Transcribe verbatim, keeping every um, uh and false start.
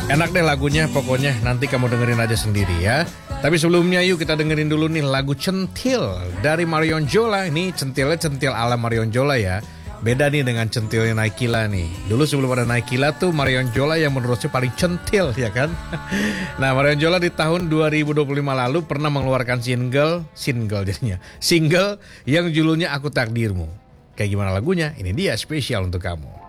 Enak deh lagunya, pokoknya nanti kamu dengerin aja sendiri ya. Tapi sebelumnya yuk kita dengerin dulu nih lagu Centil dari Marion Jola. Ini centilnya centil ala Marion Jola ya. Beda nih dengan centilnya Naikila nih. Dulu sebelum ada Naikila tuh Marion Jola yang menurutnya paling centil ya kan. Nah Marion Jola di tahun dua ribu dua puluh lima lalu pernah mengeluarkan single, single jadinya, single yang judulnya Aku Takdirmu. Kayak gimana lagunya? Ini dia spesial untuk kamu.